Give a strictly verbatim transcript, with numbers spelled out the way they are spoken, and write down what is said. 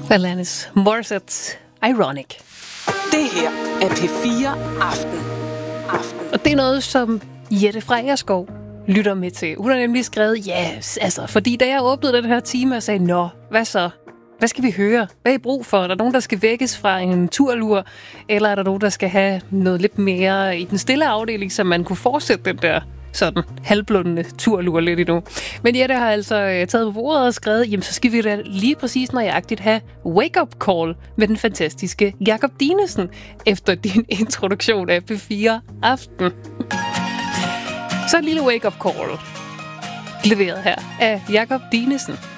Alanis Morissette, Ironic. Det her er P fire Aften. Aften. Og det er noget, som Jette Frejerskov lytter med til. Hun har nemlig skrevet, ja, yes, altså, fordi da jeg åbnede den her time og sagde, nå, hvad så? Hvad skal vi høre? Hvad er I brug for? Er der nogen, der skal vækkes fra en turlur? Eller er der nogen, der skal have noget lidt mere i den stille afdeling, så man kunne fortsætte den der sådan halvblundende turlur lidt endnu? Men Jette har altså øh, taget på bordet og skrevet, jamen så skal vi da lige præcis nøjagtigt have wake-up call med den fantastiske Jakob Dinesen efter din introduktion af P fire Aften. Så en lille wake-up call leveret her af Jakob Dinesen.